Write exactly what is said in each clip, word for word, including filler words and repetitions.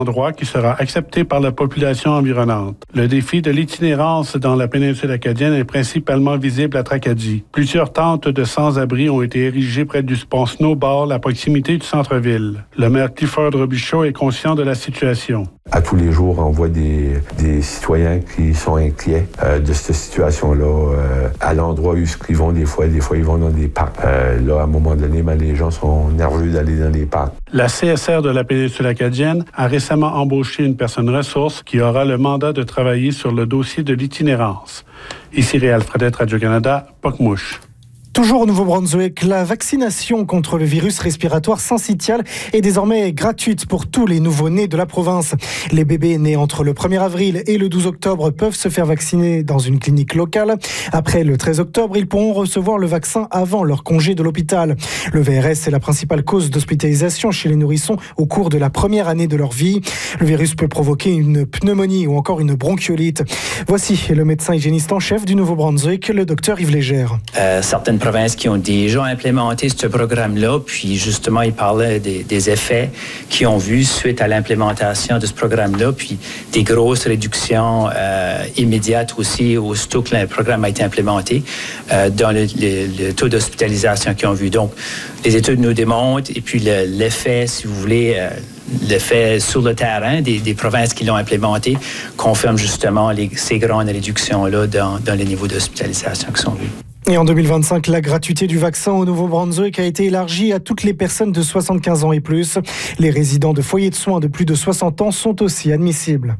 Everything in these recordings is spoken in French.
endroit qui sera accepté par la population environnante. Le défi de l'itinérance dans la péninsule acadienne est principalement visible à Tracadie. Plusieurs tentes de sans-abri ont été érigées près du pont Snowball à proximité du centre-ville. Le maire Clifford Robichaud est conscient de la situation. À tous les jours, on voit des, des citoyens qui sont inquiets euh, de cette situation-là. Euh, à l'endroit où ils vont, des fois, des fois ils vont dans des parcs. Euh, là, à un moment donné, ben, les gens sont nerveux d'aller dans les parcs. La C S R de la péninsule acadienne a récemment embauché une personne ressource qui aura le mandat de travailler sur le dossier de l'itinérance. Ici Réal Fredette, Radio-Canada, Pocmouche. Toujours au Nouveau-Brunswick, la vaccination contre le virus respiratoire syncytial est désormais gratuite pour tous les nouveau-nés de la province. Les bébés nés entre le premier avril et le douze octobre peuvent se faire vacciner dans une clinique locale. Après le treize octobre, ils pourront recevoir le vaccin avant leur congé de l'hôpital. Le V R S est la principale cause d'hospitalisation chez les nourrissons au cours de la première année de leur vie. Le virus peut provoquer une pneumonie ou encore une bronchiolite. Voici le médecin hygiéniste en chef du Nouveau-Brunswick, le docteur Yves Légère. Euh, certaines provinces qui ont déjà implémenté ce programme-là, puis justement, ils parlaient des, des effets qu'ils ont vus suite à l'implémentation de ce programme-là, puis des grosses réductions euh, immédiates aussi, aussitôt que le programme a été implémenté, euh, dans le, le, le taux d'hospitalisation qu'ils ont vu. Donc, les études nous démontrent, et puis le, l'effet, si vous voulez, euh, l'effet sur le terrain des, des provinces qui l'ont implémenté confirme justement les, ces grandes réductions-là dans, dans les niveaux d'hospitalisation qui sont vus. Et en deux mille vingt-cinq, la gratuité du vaccin au Nouveau-Brunswick a été élargie à toutes les personnes de soixante-quinze ans et plus. Les résidents de foyers de soins de plus de soixante ans sont aussi admissibles.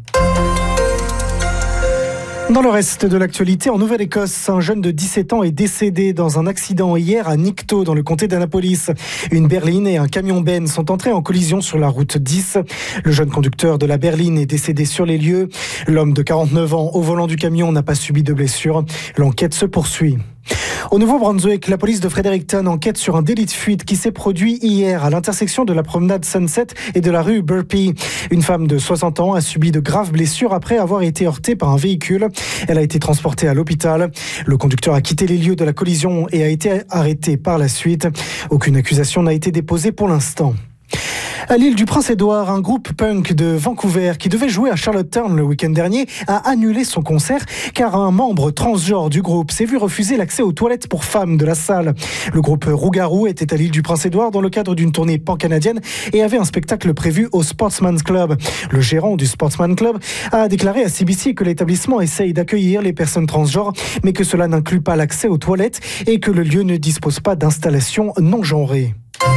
Dans le reste de l'actualité, en Nouvelle-Écosse, un jeune de dix-sept ans est décédé dans un accident hier à Nicto, dans le comté d'Annapolis. Une berline et un camion Ben sont entrés en collision sur la route dix. Le jeune conducteur de la berline est décédé sur les lieux. L'homme de quarante-neuf ans au volant du camion n'a pas subi de blessures. L'enquête se poursuit. Au Nouveau-Brunswick, la police de Fredericton enquête sur un délit de fuite qui s'est produit hier à l'intersection de la promenade Sunset et de la rue Burpee. Une femme de soixante ans a subi de graves blessures après avoir été heurtée par un véhicule. Elle a été transportée à l'hôpital. Le conducteur a quitté les lieux de la collision et a été arrêté par la suite. Aucune accusation n'a été déposée pour l'instant. À l'île du Prince-Édouard, un groupe punk de Vancouver qui devait jouer à Charlottetown le week-end dernier a annulé son concert car un membre transgenre du groupe s'est vu refuser l'accès aux toilettes pour femmes de la salle. Le groupe Rougarou était à l'île du Prince-Édouard dans le cadre d'une tournée pan-canadienne et avait un spectacle prévu au Sportsman's Club. Le gérant du Sportsman's Club a déclaré à C B C que l'établissement essaye d'accueillir les personnes transgenres mais que cela n'inclut pas l'accès aux toilettes et que le lieu ne dispose pas d'installation non genrée.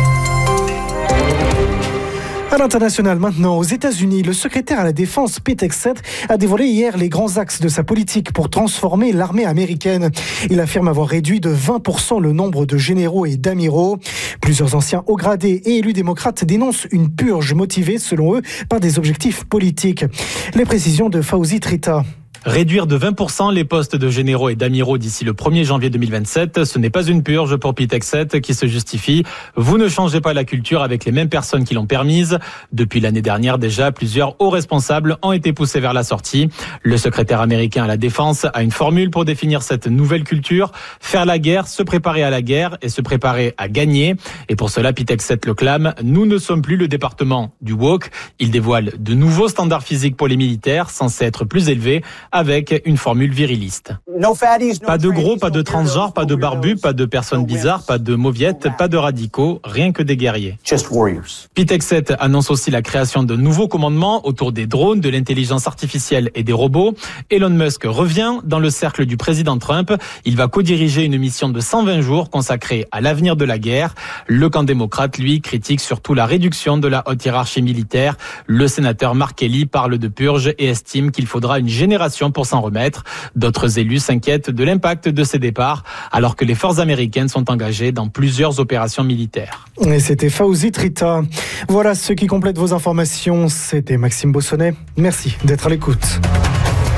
À l'international maintenant, aux États-Unis, le secrétaire à la Défense Pete Hegseth a dévoilé hier les grands axes de sa politique pour transformer l'armée américaine. Il affirme avoir réduit de vingt pour cent le nombre de généraux et d'amiraux. Plusieurs anciens hauts gradés et élus démocrates dénoncent une purge motivée, selon eux, par des objectifs politiques. Les précisions de Fauzi Trita. Réduire de vingt pour cent les postes de généraux et d'amiraux d'ici le premier janvier deux mille vingt-sept, ce n'est pas une purge pour Pete Hegseth qui se justifie. Vous ne changez pas la culture avec les mêmes personnes qui l'ont permise. Depuis l'année dernière déjà, plusieurs hauts responsables ont été poussés vers la sortie. Le secrétaire américain à la Défense a une formule pour définir cette nouvelle culture. Faire la guerre, se préparer à la guerre et se préparer à gagner. Et pour cela, Pete Hegseth le clame, nous ne sommes plus le département du woke. Il dévoile de nouveaux standards physiques pour les militaires, censés être plus élevés, avec une formule viriliste. Pas de gros, pas de transgenres, pas de barbus, pas de personnes bizarres, pas de mauviettes, pas de radicaux, rien que des guerriers. Pete Hegseth annonce aussi la création de nouveaux commandements autour des drones, de l'intelligence artificielle et des robots. Elon Musk revient dans le cercle du président Trump. Il va co-diriger une mission de cent vingt jours consacrée à l'avenir de la guerre. Le camp démocrate, lui, critique surtout la réduction de la haute hiérarchie militaire. Le sénateur Mark Kelly parle de purge et estime qu'il faudra une génération pour s'en remettre. D'autres élus s'inquiètent de l'impact de ces départs, alors que les forces américaines sont engagées dans plusieurs opérations militaires. Et c'était Fauzi Trita. Voilà ce qui complète vos informations. C'était Maxime Bossonnet. Merci d'être à l'écoute.